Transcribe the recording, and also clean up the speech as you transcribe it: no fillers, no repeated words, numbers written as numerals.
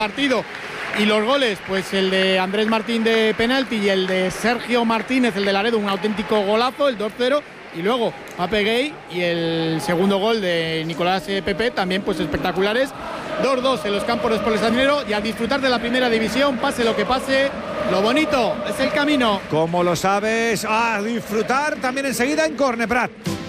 partido. Y los goles, pues el de Andrés Martín de penalti y el de Sergio Martínez, el de Laredo, un auténtico golazo, el 2-0. Y luego Pape Gay y el segundo gol de Nicolás Pepe, también pues espectaculares. 2-2 en los campos de Sport San Dinero, y a disfrutar de la primera división, pase lo que pase, lo bonito es el camino. Como lo sabes, a disfrutar también enseguida en Córner, Prat.